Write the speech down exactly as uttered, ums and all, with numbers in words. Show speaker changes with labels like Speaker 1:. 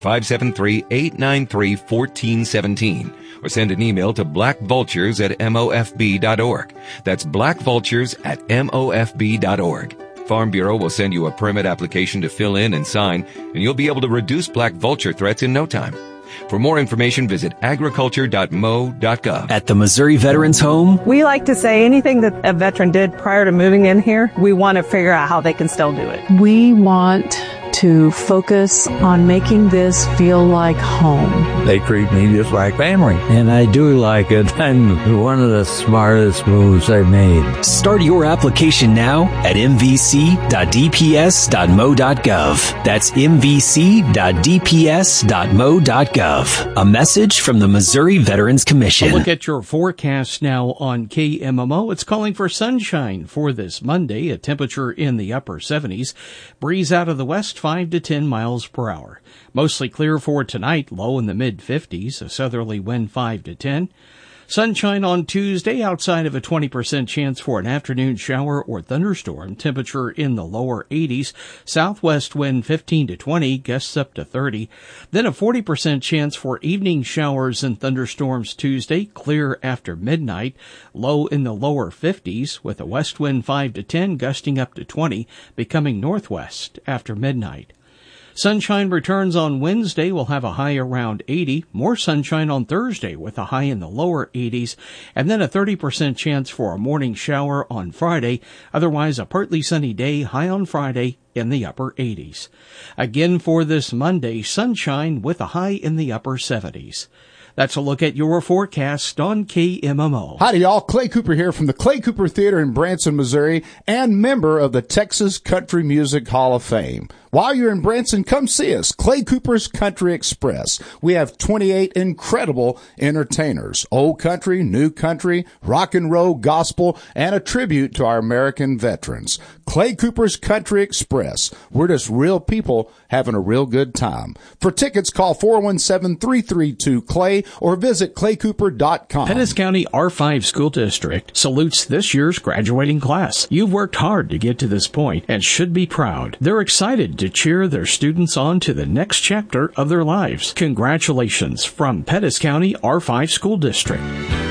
Speaker 1: five seven three, eight nine three, one four one seven or send an email to blackvultures at M O F B dot org. That's blackvultures at M O F B dot org. Farm Bureau will send you a permit application to fill in and sign, and you'll be able to reduce black vulture threats in no time. For more information, visit agriculture dot M O dot gov.
Speaker 2: At the Missouri Veterans Home,
Speaker 3: we like to say anything that a veteran did prior to moving in here, we want to figure out how they can still do it.
Speaker 4: We want to focus on making this feel like home.
Speaker 5: They treat me just like family, and I do like it. And one of the smartest moves I made.
Speaker 2: Start your application now at M V C dot D P S dot M O dot gov. That's M V C dot D P S dot M O dot gov. A message from the Missouri Veterans Commission.
Speaker 6: A look at your forecast now on K M M O. It's calling for sunshine for this Monday, a temperature in the upper seventies. Breeze out of the west, five to ten miles per hour. Mostly clear for tonight, low in the mid-fifties, a southerly wind five to ten. Sunshine on Tuesday, outside of a twenty percent chance for an afternoon shower or thunderstorm. Temperature in the lower eighties. Southwest wind fifteen to twenty, gusts up to thirty. Then a forty percent chance for evening showers and thunderstorms Tuesday, clear after midnight. Low in the lower fifties, with a west wind five to ten, gusting up to twenty, becoming northwest after midnight. Sunshine returns on Wednesday. We'll have a high around eighty. More sunshine on Thursday with a high in the lower eighties. And then a thirty percent chance for a morning shower on Friday. Otherwise, a partly sunny day, high on Friday in the upper eighties. Again for this Monday, sunshine with a high in the upper seventies. That's a look at your forecast on K M M O.
Speaker 7: Howdy, y'all. Clay Cooper here from the Clay Cooper Theater in Branson, Missouri, and member of the Texas Country Music Hall of Fame. While you're in Branson, come see us, Clay Cooper's Country Express. We have twenty-eight incredible entertainers, old country, new country, rock and roll, gospel, and a tribute to our American veterans. Clay Cooper's Country Express. We're just real people having a real good time. For tickets, call four one seven, three three two, Clay or visit clay cooper dot com.
Speaker 6: Pettis County R five School District salutes this year's graduating class. You've worked hard to get to this point and should be proud. They're excited to cheer their students on to the next chapter of their lives. Congratulations from Pettis County R five School District.